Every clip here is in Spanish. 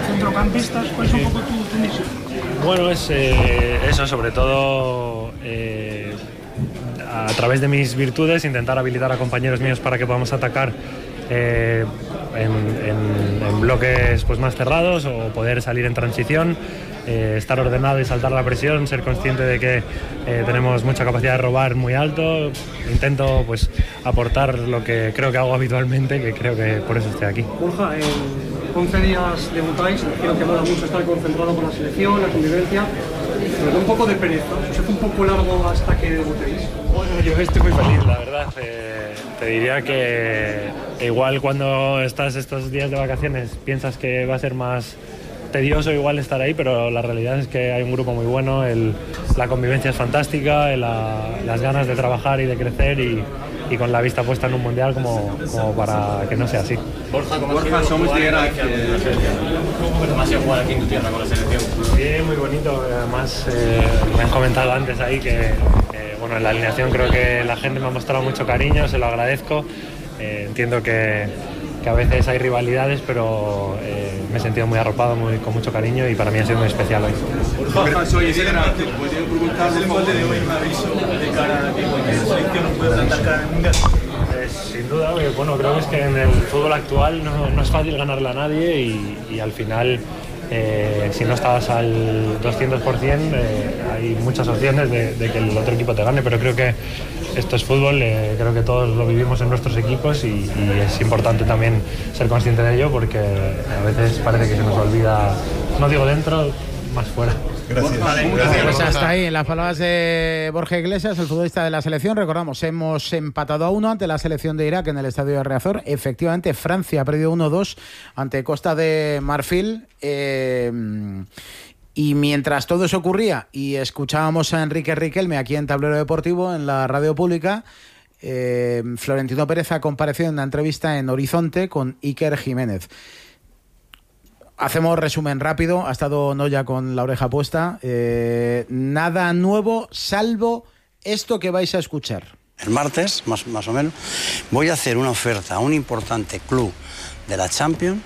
centrocampistas, ¿cuál es un poco tu misión? Bueno, es eso, sobre todo a través de mis virtudes, intentar habilitar a compañeros míos para que podamos atacar en bloques pues más cerrados o poder salir en transición, estar ordenado y saltar la presión, ser consciente de que tenemos mucha capacidad de robar muy alto. Intento pues aportar lo que creo que hago habitualmente, que creo que por eso estoy aquí. Borja, en 11 días debutáis, creo que mola mucho estar concentrado con la selección, la convivencia, pero da un poco de pereza, os hace un poco largo hasta que debutéis. Bueno, yo estoy muy feliz, la verdad. Te diría que igual cuando estás estos días de vacaciones piensas que va a ser más tedioso igual estar ahí, pero la realidad es que hay un grupo muy bueno, la convivencia es fantástica, las ganas de trabajar y de crecer y con la vista puesta en un mundial como para que no sea así. Borja, somos de Irak. ¿Cómo ha sido jugar aquí en tu tierra con la selección? Sí, muy bonito. Además, me han comentado antes ahí que bueno, en la alineación creo que la gente me ha mostrado mucho cariño, se lo agradezco. Entiendo que a veces hay rivalidades, pero me he sentido muy arropado, con mucho cariño, y para mí ha sido muy especial hoy. Borja, soy de Irak. ¿Puedo preguntar el molde de hoy me aviso de cara a que cualquier selección nos puede plantar cara en el mundial? Sin duda, bueno, creo que es que en el fútbol actual no es fácil ganarle a nadie y al final si no estás al 200% hay muchas opciones de que el otro equipo te gane, pero creo que esto es fútbol, creo que todos lo vivimos en nuestros equipos y es importante también ser consciente de ello, porque a veces parece que se nos olvida, no digo dentro, más fuera. Gracias. Pues hasta ahí, en las palabras de Borja Iglesias, el futbolista de la selección. Recordamos, hemos empatado a 1 ante la selección de Irak en el estadio de Riazor. Efectivamente, Francia ha perdido 1-2 ante Costa de Marfil. Y mientras todo eso ocurría y escuchábamos a Enrique Riquelme aquí en Tablero Deportivo, en la radio pública, Florentino Pérez ha comparecido en una entrevista en Horizonte con Iker Jiménez. Hacemos resumen rápido, ha estado Noya con la oreja puesta. Nada nuevo, salvo esto que vais a escuchar. El martes, más o menos, voy a hacer una oferta a un importante club de la Champions,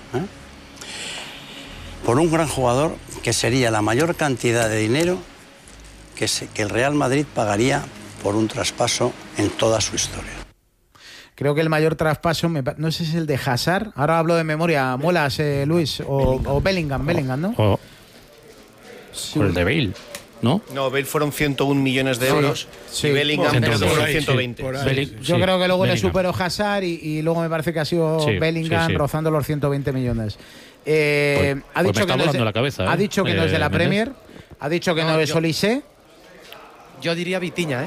por un gran jugador que sería la mayor cantidad de dinero que el Real Madrid pagaría por un traspaso en toda su historia. Creo que el mayor traspaso, no sé si es el de Hazard, ahora hablo de memoria, muelas, Luis, o Bellingham, ¿no? Sí. O el de Bale, ¿no? No, Bale fueron 101 millones de euros, sí. Y Bellingham fueron 120. Yo creo que luego le superó Hazard y luego me parece que ha sido Bellingham rozando los 120 millones. Ha dicho que no es de la Premier, ha dicho que no es Olise. Yo diría Vitinha,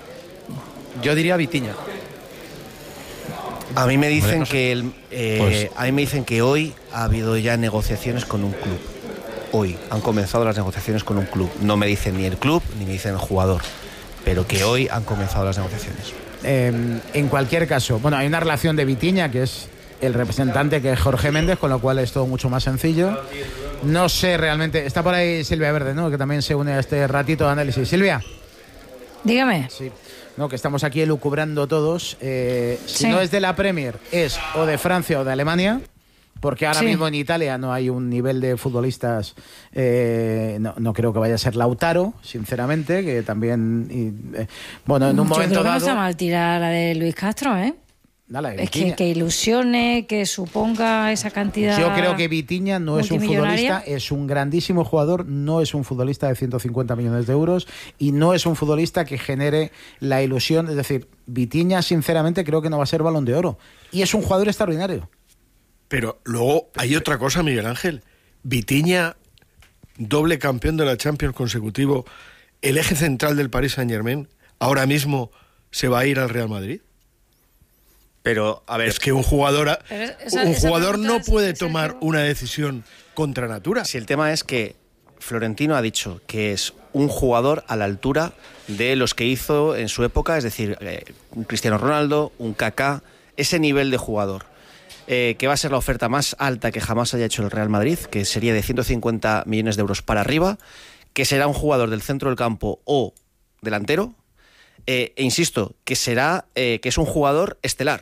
A mí me dicen que hoy ha habido ya negociaciones con un club. Hoy han comenzado las negociaciones con un club. No me dicen ni el club ni me dicen el jugador, pero que hoy han comenzado las negociaciones. En cualquier caso, bueno, hay una relación de Vitinha, que es el representante, que es Jorge Méndez, con lo cual es todo mucho más sencillo. No sé realmente, está por ahí Silvia Verde, ¿no?, que también se une a este ratito de análisis. Silvia. Dígame. Sí. No, que estamos aquí elucubrando todos. Si no es de la Premier, es o de Francia o de Alemania, porque ahora mismo en Italia no hay un nivel de futbolistas. No creo que vaya a ser Lautaro, sinceramente, que también. En un momento dado. No está mal tirar la de Luis Castro, ¿eh? Dale, es que ilusione, que suponga esa cantidad. Yo creo que Vitinha no es un futbolista, es un grandísimo jugador, no es un futbolista de 150 millones de euros y no es un futbolista que genere la ilusión. Es decir, Vitinha, sinceramente, creo que no va a ser Balón de Oro. Y es un jugador extraordinario. Pero luego hay otra cosa, Miguel Ángel. Vitinha, doble campeón de la Champions consecutivo, el eje central del Paris Saint-Germain, ahora mismo se va a ir al Real Madrid. Pero, a ver, es que un jugador no puede tomar una decisión contra natura. Si el tema es que Florentino ha dicho que es un jugador a la altura de los que hizo en su época, es decir, un Cristiano Ronaldo, un Kaká, ese nivel de jugador, que va a ser la oferta más alta que jamás haya hecho el Real Madrid, que sería de 150 millones de euros para arriba, que será un jugador del centro del campo o delantero, e insisto, que es un jugador estelar.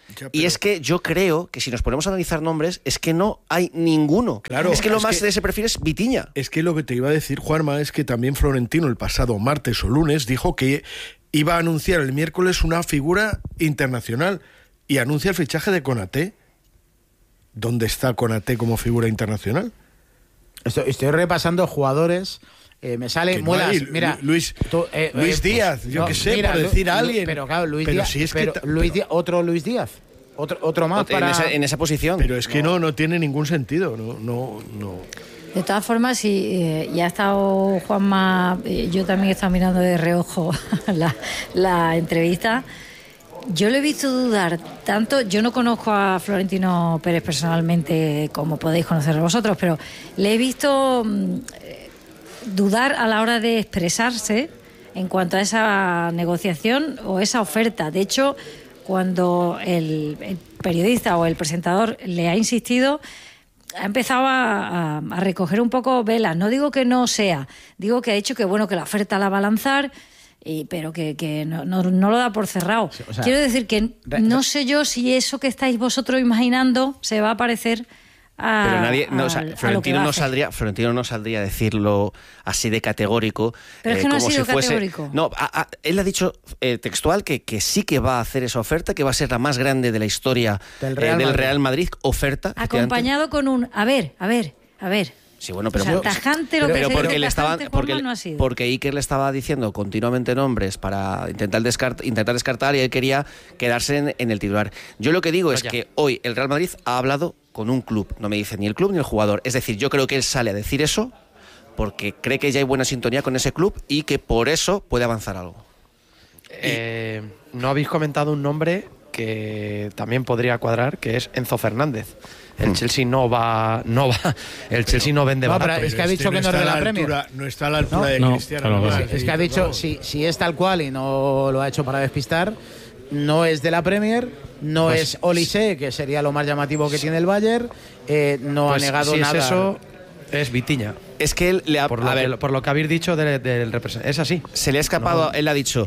Y es que yo creo que si nos ponemos a analizar nombres, es que no hay ninguno. Claro, es que lo más de ese perfil es Vitinha. Es que lo que te iba a decir, Juanma, es que también Florentino el pasado martes o lunes dijo que iba a anunciar el miércoles una figura internacional y anuncia el fichaje de Konaté. ¿Dónde está Konaté como figura internacional? Estoy repasando jugadores. Me sale Muelas, mira, Luis Díaz, yo qué sé, mira, por decir a alguien. Pero claro, Luis pero Díaz, si es pero que Luis Díaz, otro Luis Díaz, otro más en esa posición. Pero es que no tiene ningún sentido, no. De todas formas, si ya ha estado Juanma, yo también he estado mirando de reojo la entrevista. Yo lo he visto dudar tanto. Yo no conozco a Florentino Pérez personalmente, como podéis conocerlo vosotros, pero le he visto dudar a la hora de expresarse en cuanto a esa negociación o esa oferta. De hecho, cuando el periodista o el presentador le ha insistido, ha empezado a recoger un poco velas. No digo que no sea, digo que ha dicho que bueno, que la oferta la va a lanzar, pero que no lo da por cerrado. Sí, o sea, quiero decir que no sé yo si eso que estáis vosotros imaginando se va a parecer a... Pero nadie, Florentino no saldría a decirlo así de categórico. Pero es que no como ha sido si fuese, categórico. No, él ha dicho textual que sí que va a hacer esa oferta, que va a ser la más grande de la historia del Real Madrid. Oferta. Acompañado con un... A ver. Sí, bueno, pero, o sea, tajante, porque Iker le estaba diciendo continuamente nombres para intentar descartar y él quería quedarse en el titular. Yo lo que digo es que hoy el Real Madrid ha hablado con un club, no me dice ni el club ni el jugador. Es decir, yo creo que él sale a decir eso porque cree que ya hay buena sintonía con ese club y que por eso puede avanzar algo. No habéis comentado un nombre que también podría cuadrar, que es Enzo Fernández. El Chelsea el Chelsea no vende barato. Pero es que ha dicho que no es de la Premier. No está a la altura de Cristiano. Es que ha dicho, si es tal cual y no lo ha hecho para despistar, no es de la Premier, no es Olise, que sería lo más llamativo que tiene el Bayern, no ha negado nada. Es eso, es Vitinha. Es que él le ha... Por lo que habéis dicho del representante. Es así. Se le ha escapado, él ha dicho...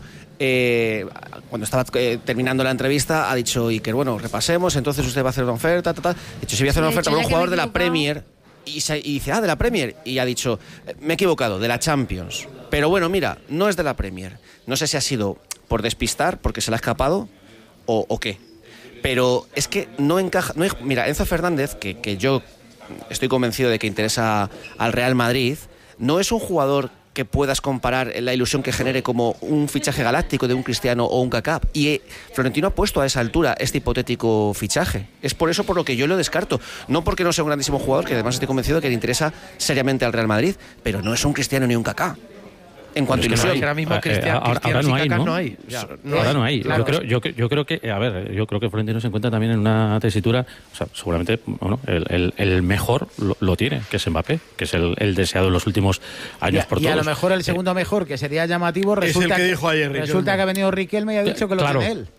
cuando estaba terminando la entrevista ha dicho Iker, bueno, repasemos, entonces usted va a hacer una oferta, ha dicho, si voy a hacer una oferta por un jugador de la Premier y dice, de la Premier, y ha dicho, me he equivocado, de la Champions, pero bueno, mira, no es de la Premier. No sé si ha sido por despistar, porque se le ha escapado o qué, pero es que no encaja. Mira, Enzo Fernández, que yo estoy convencido de que interesa al Real Madrid, no es un jugador que puedas comparar la ilusión que genere como un fichaje galáctico de un Cristiano o un Kaká. Y Florentino ha puesto a esa altura este hipotético fichaje. Es por eso por lo que yo lo descarto. No porque no sea un grandísimo jugador, que además estoy convencido de que le interesa seriamente al Real Madrid, pero no es un Cristiano ni un Kaká. En cuanto a ilusión. Ahora mismo ahora no hay, ¿no? Ahora no hay. Claro. Yo creo que Florentino se encuentra también en una tesitura, o sea, seguramente el mejor lo tiene, que es Mbappé, que es el deseado en los últimos años por todos. Y a lo mejor el segundo mejor, que sería llamativo, resulta, es el que dijo ayer Riquelme. Resulta que ha venido Riquelme y ha dicho que lo tiene él.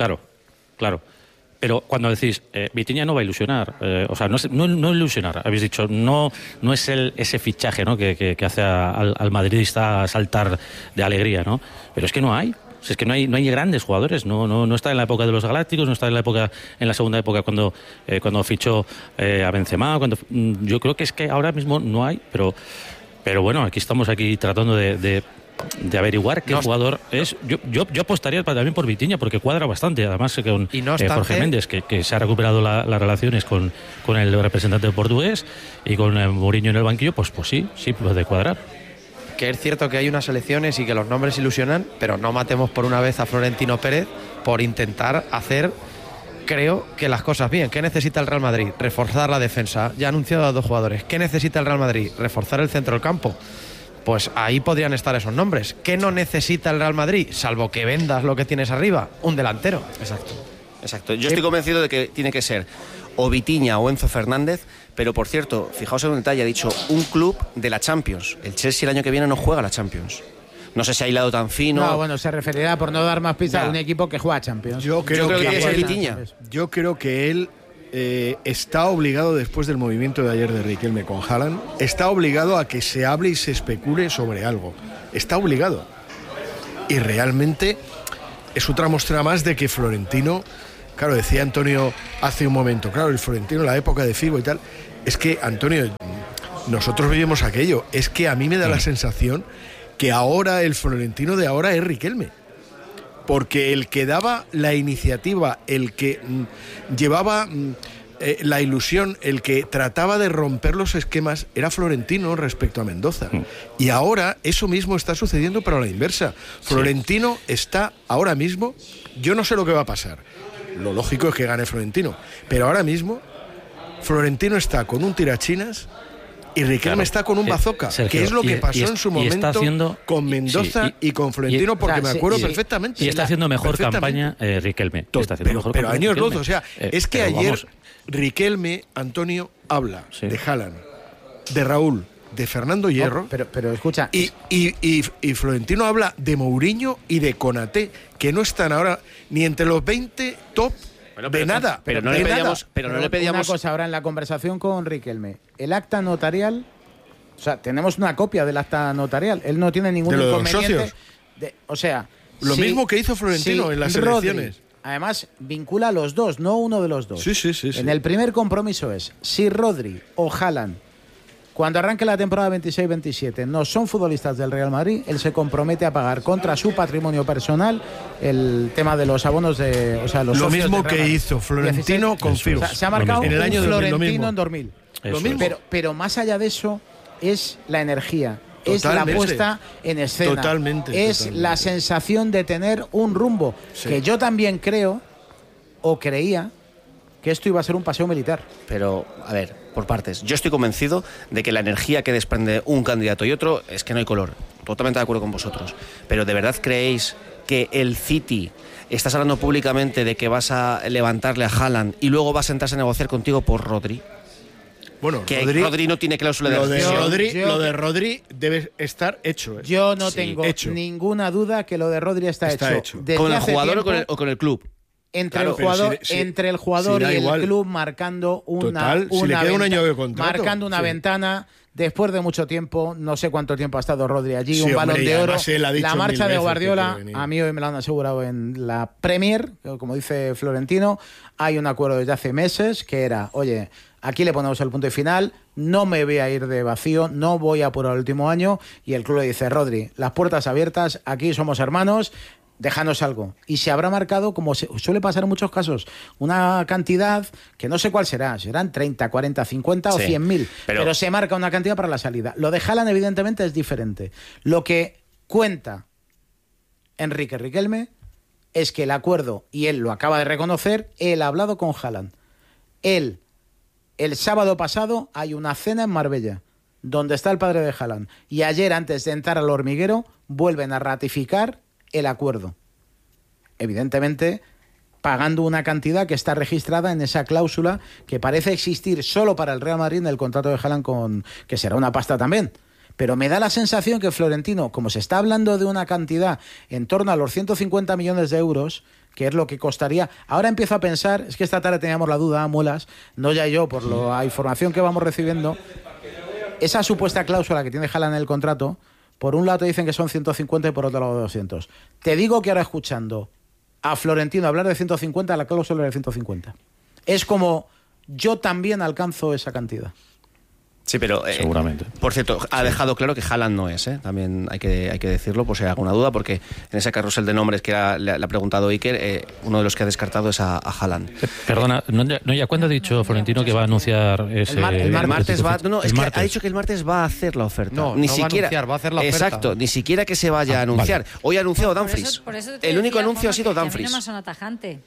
Claro. Pero cuando decís, Vitinha no va a ilusionar, o sea, no ilusionar, habéis dicho, no es ese fichaje, ¿no?, que hace al madridista saltar de alegría, ¿no? Pero es que no hay. Es que no hay grandes jugadores, no está en la época de los Galácticos, no está en la segunda época cuando fichó a Benzema, yo creo que es que ahora mismo no hay, pero bueno, estamos tratando de averiguar qué jugador es. Yo apostaría también por Vitinha, porque cuadra bastante, además con Jorge Méndez, que se ha recuperado las relaciones con el representante portugués y con Mourinho en el banquillo, pues sí puede cuadrar. Que es cierto que hay unas elecciones y que los nombres ilusionan, pero no matemos por una vez a Florentino Pérez por intentar hacer, creo, que las cosas bien. ¿Qué necesita el Real Madrid? Reforzar la defensa. Ya ha anunciado a 2 jugadores. ¿Qué necesita el Real Madrid? Reforzar el centro del campo. Pues ahí podrían estar esos nombres. ¿Qué no necesita el Real Madrid? Salvo que vendas lo que tienes arriba, un delantero. Exacto. Yo estoy convencido de que tiene que ser o Vitinha o Enzo Fernández, pero por cierto, fijaos en un detalle, ha dicho un club de la Champions. El Chelsea el año que viene no juega la Champions. No sé si ha hilado tan fino. No, bueno, se referirá, por no dar más pistas, a un equipo que juega Champions. Yo creo que es Vitinha. Yo creo que él está obligado, después del movimiento de ayer de Riquelme con Haaland, está obligado a que se hable y se especule sobre algo. Está obligado. Y realmente es otra muestra más de que Florentino Claro, decía Antonio hace un momento, claro, el Florentino, la época de Figo y tal. Es que, Antonio, nosotros vivimos aquello. Es que a mí me da la sensación que ahora el Florentino de ahora es Riquelme. Porque el que daba la iniciativa, el que llevaba la ilusión, el que trataba de romper los esquemas, era Florentino respecto a Mendoza. Y ahora eso mismo está sucediendo, pero a la inversa. Florentino está ahora mismo, yo no sé lo que va a pasar. Lo lógico es que gane Florentino. Pero ahora mismo, Florentino está con un tirachinas y Riquelme está con un bazooka, Sergio, que es lo que pasó en su momento con Mendoza y con Florentino, porque me acuerdo perfectamente. Y está haciendo mejor campaña Riquelme. Pero años luz, o sea, es que ayer Riquelme, Antonio, habla de Haaland, de Raúl, de Fernando Hierro, pero escucha, y Florentino habla de Mourinho y de Konaté, que no están ahora ni entre los 20 top de nada. Pero no le pedíamos una cosa ahora en la conversación con Riquelme. El acta notarial, o sea, tenemos una copia del acta notarial. Él no tiene ningún inconveniente. O sea, lo mismo que hizo Florentino en las elecciones. Además, vincula a los dos, no uno de los dos. Sí. En el primer compromiso es, si Rodri o Haaland, cuando arranque la temporada 26-27, no son futbolistas del Real Madrid, él se compromete a pagar contra su patrimonio personal el tema de los abonos de... O sea, los lo mismo que hizo Florentino con Figo. O sea, se ha marcado en el año un Florentino 2000, en 2000. Lo mismo. Pero más allá de eso, es la energía. Totalmente. Es la puesta en escena. Totalmente. La sensación de tener un rumbo. Que yo también creo, o creía, que esto iba a ser un paseo militar. Pero, a ver, por partes. Yo estoy convencido de que la energía que desprende un candidato y otro es que no hay color. Totalmente de acuerdo con vosotros. Pero ¿de verdad creéis que el City, estás hablando públicamente de que vas a levantarle a Haaland y luego vas a sentarse a negociar contigo por Rodri? Bueno, que Rodri no tiene cláusula de rescisión. Lo de Rodri debe estar hecho. Yo no tengo ninguna duda que lo de Rodri está hecho. ¿Con el jugador o con el club? Entre el jugador y el club marcando marcando una ventana después de mucho tiempo. No sé cuánto tiempo ha estado Rodri allí, un balón de oro. La marcha de Guardiola, a mí hoy me lo han asegurado en la Premier, como dice Florentino. Hay un acuerdo desde hace meses que era, oye, aquí le ponemos el punto y final, no me voy a ir de vacío, no voy a por el último año. Y el club le dice, Rodri, las puertas abiertas, aquí somos hermanos, déjanos algo. Y se habrá marcado, como suele pasar en muchos casos, una cantidad que no sé cuál serán 30, 40, 50 o 100.000, pero se marca una cantidad para la salida. Lo de Haaland evidentemente es diferente. Lo que cuenta Enrique Riquelme es que el acuerdo, y él lo acaba de reconocer, él ha hablado con Haaland. El sábado pasado hay una cena en Marbella donde está el padre de Haaland, y ayer, antes de entrar al hormiguero, vuelven a ratificar el acuerdo. Evidentemente, pagando una cantidad que está registrada en esa cláusula que parece existir solo para el Real Madrid en el contrato de Haaland, que será una pasta también. Pero me da la sensación que Florentino, como se está hablando de una cantidad en torno a los 150 millones de euros, que es lo que costaría, ahora empiezo a pensar, es que esta tarde teníamos la duda, Muelas, no ya yo, por la información que vamos recibiendo, esa supuesta cláusula que tiene Haaland en el contrato, por un lado te dicen que son 150 y por otro lado 200. Te digo que ahora, escuchando a Florentino hablar de 150, la cláusula es de 150. Es como yo también alcanzo esa cantidad. Sí, pero seguramente. Por cierto, ha dejado claro que Haaland no es, también hay que decirlo por si hay alguna duda, porque en ese carrusel de nombres que le ha preguntado Iker, uno de los que ha descartado es a Haaland. Perdona, ¿cuándo ha dicho Florentino que va a anunciar ese? El martes va. No, es que ha dicho que el martes va a hacer la oferta. No, ni no siquiera va a anunciar, va a hacer la oferta. Exacto, ni siquiera que se vaya a anunciar. Vale. Hoy ha anunciado Dumfries. Por eso el único anuncio ha sido Dumfries. No son tajante.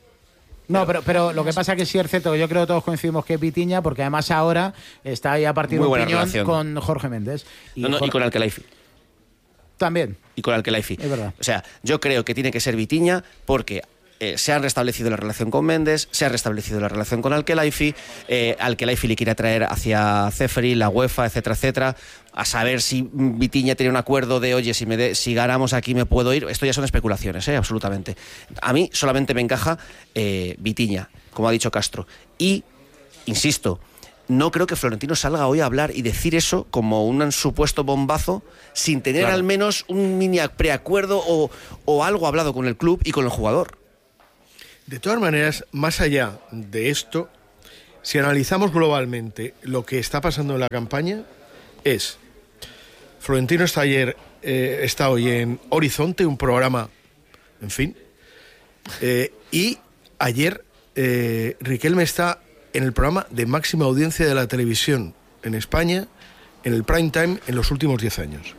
No, pero lo que pasa es que sí es cierto, yo creo que todos coincidimos que es Vitinha, porque además ahora está ahí a partir de opinión con Jorge Méndez. Y con Al-Khelaifi. También. Y con Al-Khelaifi. Es verdad. O sea, yo creo que tiene que ser Vitinha porque se ha restablecido la relación con Méndez, se ha restablecido la relación con Al-Khelaifi, Al-Khelaifi le quiere traer hacia Cefri, la UEFA, etcétera, etcétera, a saber si Vitinha tiene un acuerdo de, oye, si ganamos aquí me puedo ir. Esto ya son especulaciones, absolutamente. A mí solamente me encaja Vitinha, como ha dicho Castro. Y, insisto, no creo que Florentino salga hoy a hablar y decir eso como un supuesto bombazo sin tener al menos un mini preacuerdo o algo hablado con el club y con el jugador. De todas maneras, más allá de esto, si analizamos globalmente lo que está pasando en la campaña, es... Florentino está hoy en Horizonte, un programa, en fin, y ayer Riquelme está en el programa de máxima audiencia de la televisión en España, en el prime time, en los últimos 10 años.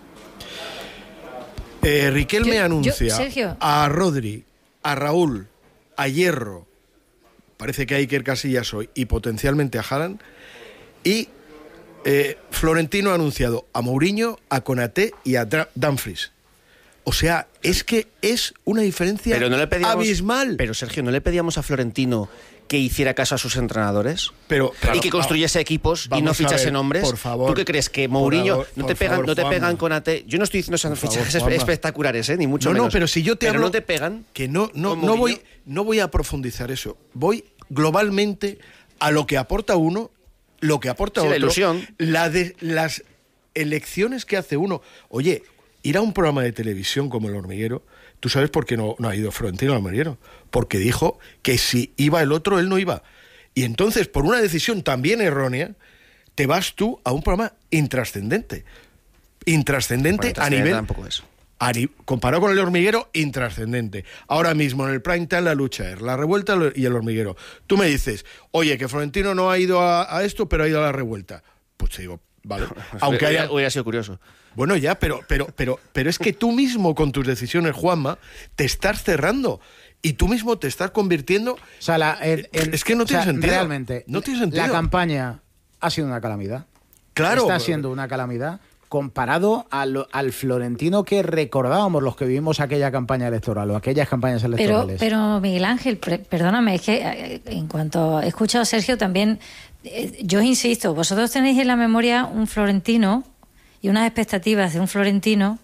Riquelme anuncia Sergio, a Rodri, a Raúl, a Hierro, parece que a Iker Casillas hoy, y potencialmente a Haaland, y Florentino ha anunciado a Mourinho, a Konaté y a Dumfries. O sea, es que es una diferencia abismal. Pero Sergio, ¿no le pedíamos a Florentino que hiciera caso a sus entrenadores? Claro, y que construyese equipos y no fichase nombres. Por favor. ¿Tú qué crees? ¿Que Mourinho no te pegan con AT? Yo no estoy diciendo sean fichajes espectaculares, ni mucho menos. No, pero si yo te hablo... no te pegan. Que no voy a profundizar eso. Voy globalmente a lo que aporta uno, lo que aporta otro. La ilusión. Las elecciones que hace uno. Oye, ir a un programa de televisión como El Hormiguero, ¿tú sabes por qué no ha ido Florentino al Hormiguero? Porque dijo que si iba el otro, él no iba. Y entonces, por una decisión también errónea, te vas tú a un programa intrascendente. Intrascendente a nivel... Tampoco es. Comparado con El Hormiguero, intrascendente. Ahora mismo en el prime time la lucha es La Revuelta y El Hormiguero. Tú me dices, oye, que Florentino no ha ido a esto, pero ha ido a La Revuelta. Pues te digo, vale. Aunque hubiera sido curioso. Bueno, ya, pero es que tú mismo con tus decisiones, Juanma, te estás cerrando y tú mismo te estás convirtiendo... O sea, es que no tiene sentido. Realmente, no tiene sentido. La campaña ha sido una calamidad. Claro. Está siendo una calamidad comparado al Florentino que recordábamos los que vivimos aquella campaña electoral o aquellas campañas electorales. Pero Miguel Ángel, perdóname, es que en cuanto he escuchado a Sergio también, yo insisto, vosotros tenéis en la memoria un Florentino y unas expectativas de un Florentino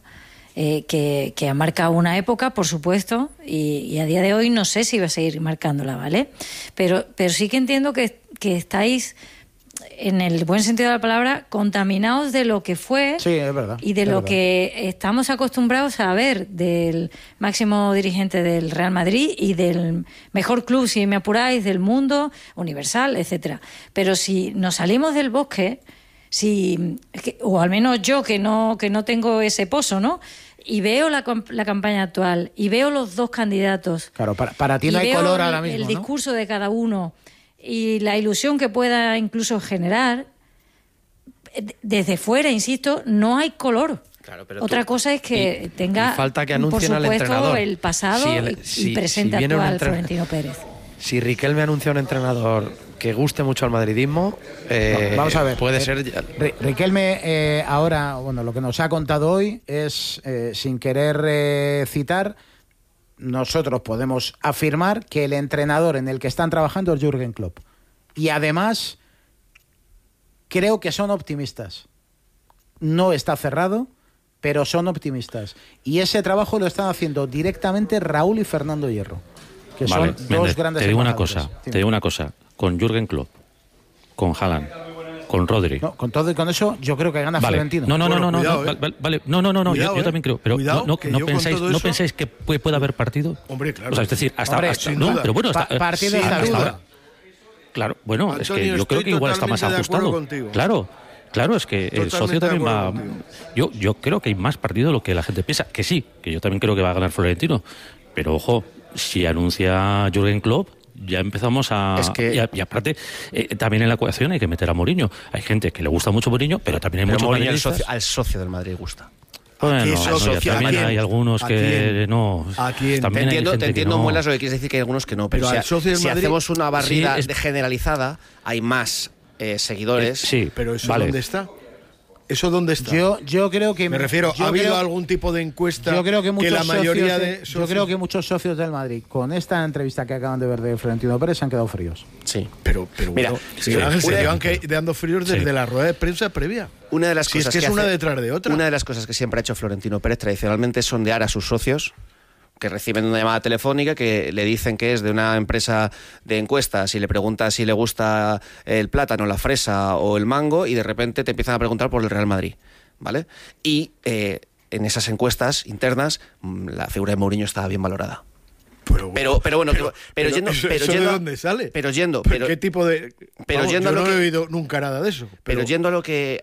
que ha marcado una época, por supuesto, y a día de hoy no sé si va a seguir marcándola, ¿vale? Pero sí que entiendo que estáis, en el buen sentido de la palabra, contaminados de lo que fue. Sí, es verdad, y de lo que estamos acostumbrados a ver del máximo dirigente del Real Madrid y del mejor club, si me apuráis, del mundo, Universal, etcétera. Pero si nos salimos del bosque... o al menos yo que no tengo ese pozo, ¿no? Y veo la campaña actual y veo los dos candidatos. Claro, para ti no hay color ahora mismo, el ¿no? discurso de cada uno y la ilusión que pueda incluso generar, desde fuera, insisto, no hay color. Claro, pero otra cosa es que tenga, falta que por anuncien al supuesto, entrenador. el pasado y presente viene actual Florentino Pérez. Si Riquelme anuncia un entrenador que guste mucho al madridismo, vamos a ver, puede ser... Riquelme ahora, bueno, lo que nos ha contado hoy es, sin querer citar, nosotros podemos afirmar que el entrenador en el que están trabajando es Jürgen Klopp. Y además, creo que son optimistas. No está cerrado, pero son optimistas. Y ese trabajo lo están haciendo directamente Raúl y Fernando Hierro, que vale, son dos grandes te digo una cosa, con Jürgen Klopp, con Haaland, con Rodri. No, con todo y con eso, yo creo que gana Florentino. No, yo también creo, pero cuidado, no pensáis que puede haber partido. Hombre, claro. O sea, es decir, hasta no, duda. pero bueno, partido sí, hasta ahora. Claro, bueno, Antonio, es que yo creo que igual está más ajustado. Claro, es que el socio también va... Yo creo que hay más partido de lo que la gente piensa. Que sí, que yo también creo que va a ganar Florentino. Pero ojo, si anuncia Jürgen Klopp, ya empezamos a... Es que... y aparte, también en la ecuación hay que meter a Mourinho. Hay gente que le gusta mucho Mourinho, pero también hay muchos madridistas... al socio del Madrid gusta. Bueno, también hay algunos que no... Te entiendo, Muelas, lo que quieres decir, que hay algunos que no. Pero si hacemos una barrida generalizada, hay más seguidores. Sí, pero ¿eso dónde está? ¿Eso dónde está? Yo creo que... Me refiero, ¿ha habido algún tipo de encuesta yo creo que la mayoría de socios... Yo creo que muchos socios del Madrid, con esta entrevista que acaban de ver de Florentino Pérez, se han quedado fríos. Sí. Pero mira, se llevan quedando fríos desde la rueda de prensa previa. Una de las cosas es una detrás de otra. Una de las cosas que siempre ha hecho Florentino Pérez tradicionalmente es sondear a sus socios, que reciben una llamada telefónica que le dicen que es de una empresa de encuestas y le pregunta si le gusta el plátano, la fresa o el mango, y de repente te empiezan a preguntar por el Real Madrid, ¿vale? Y en esas encuestas internas la figura de Mourinho estaba bien valorada. Pero bueno, pero yendo, ¿eso pero de yendo, dónde sale? Pero yendo, ¿Qué tipo de? pero Vamos, yendo yo a lo no que, he oído nunca nada de eso. pero yendo a lo que